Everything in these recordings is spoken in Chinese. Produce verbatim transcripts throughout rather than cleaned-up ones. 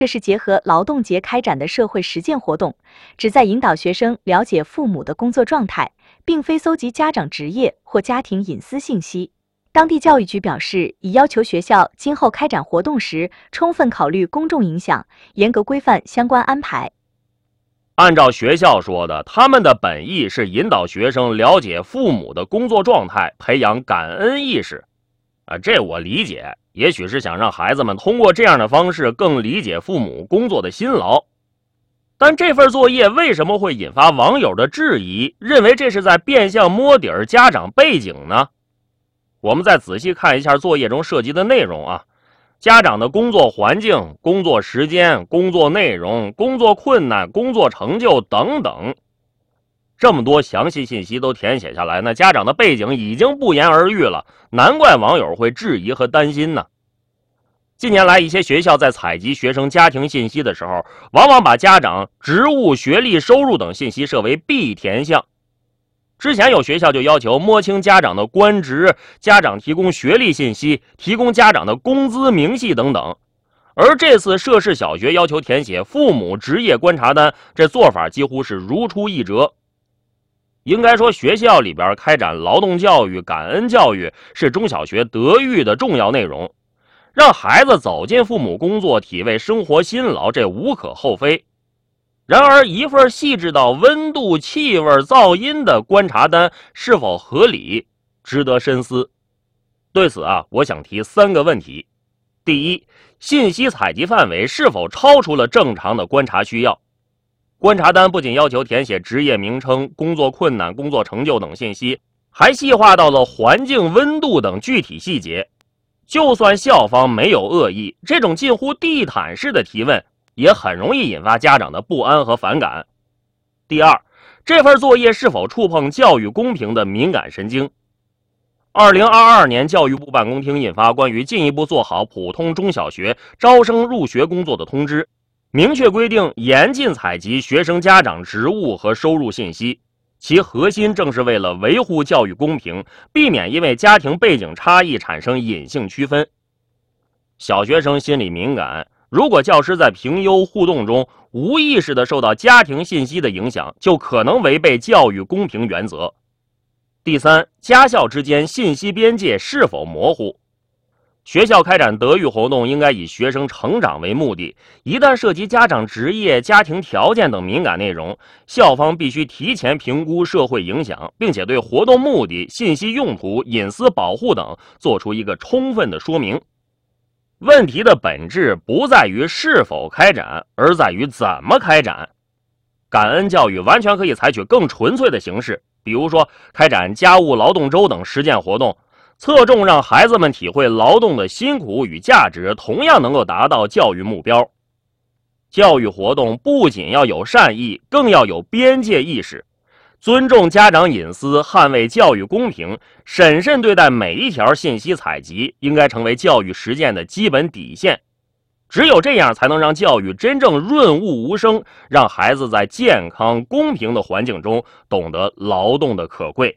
这是结合劳动节开展的社会实践活动，旨在引导学生了解父母的工作状态，并非搜集家长职业或家庭隐私信息。当地教育局表示，已要求学校今后开展活动时，充分考虑公众影响，严格规范相关安排。 按照学校说的，他们的本意是引导学生了解父母的工作状态，培养感恩意识。啊，这我理解，也许是想让孩子们通过这样的方式更理解父母工作的辛劳。但这份作业为什么会引发网友的质疑，认为这是在变相摸底儿家长背景呢？我们再仔细看一下作业中涉及的内容啊，家长的工作环境、工作时间、工作内容、工作困难、工作成就等等，这么多详细信息都填写下来，那家长的背景已经不言而喻了，难怪网友会质疑和担心呢。近年来，一些学校在采集学生家庭信息的时候，往往把家长职务、学历、收入等信息设为必填项。之前有学校就要求摸清家长的官职，家长提供学历信息，提供家长的工资明细等等。而这次涉事小学要求填写父母职业观察单，这做法几乎是如出一辙。应该说，学校里边开展劳动教育、感恩教育是中小学德育的重要内容，让孩子走进父母工作，体味生活辛劳，这无可厚非。然而，一份细致到温度、气味、噪音的观察单是否合理，值得深思。对此啊，我想提三个问题。第一，信息采集范围是否超出了正常的观察需要？观察单不仅要求填写职业名称、工作困难、工作成就等信息，还细化到了环境、温度等具体细节。就算校方没有恶意，这种近乎地毯式的提问也很容易引发家长的不安和反感。第二，这份作业是否触碰教育公平的敏感神经？二零二二年，教育部办公厅印发关于进一步做好普通中小学招生入学工作的通知，明确规定严禁采集学生家长职务和收入信息，其核心正是为了维护教育公平，避免因为家庭背景差异产生隐性区分。小学生心理敏感，如果教师在评优互动中无意识地受到家庭信息的影响，就可能违背教育公平原则。第三，家校之间信息边界是否模糊？学校开展德育活动应该以学生成长为目的，一旦涉及家长职业、家庭条件等敏感内容，校方必须提前评估社会影响，并且对活动目的、信息用途、隐私保护等做出一个充分的说明。问题的本质不在于是否开展，而在于怎么开展。感恩教育完全可以采取更纯粹的形式，比如说开展家务劳动周等实践活动，侧重让孩子们体会劳动的辛苦与价值，同样能够达到教育目标。教育活动不仅要有善意，更要有边界意识，尊重家长隐私，捍卫教育公平，审慎对待每一条信息采集，应该成为教育实践的基本底线。只有这样，才能让教育真正润物无声，让孩子在健康、公平的环境中懂得劳动的可贵。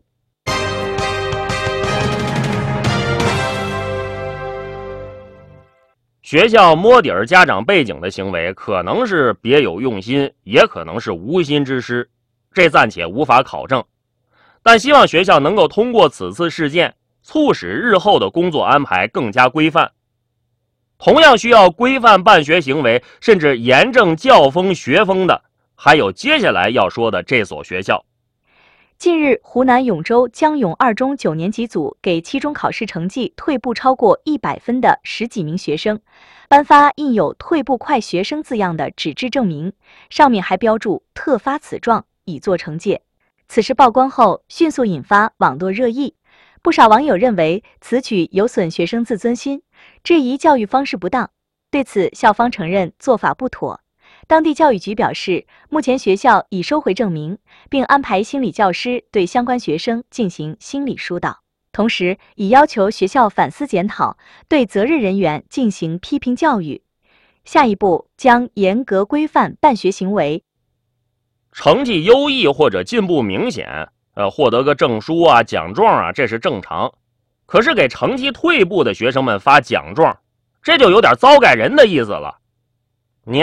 学校摸底儿家长背景的行为，可能是别有用心，也可能是无心之失，这暂且无法考证。但希望学校能够通过此次事件，促使日后的工作安排更加规范。同样需要规范办学行为，甚至严正教风学风的，还有接下来要说的这所学校。 近日，湖南永州江永二中九年级组给期中考试成绩退步超过一百分的十几名学生，颁发印有“退步快学生”字样的纸质证明，上面还标注“特发此状，以作惩戒”。此事曝光后，迅速引发网络热议，不少网友认为此举有损学生自尊心，质疑教育方式不当。对此，校方承认做法不妥。当地教育局表示，目前学校已收回证明，并安排心理教师对相关学生进行心理疏导，同时已要求学校反思检讨，对责任人员进行批评教育。下一步将严格规范办学行为。 成绩优异或者进步明显，呃，获得个证书啊、奖状啊，这是正常。可是给成绩退步的学生们发奖状，这就有点糟改人的意思了。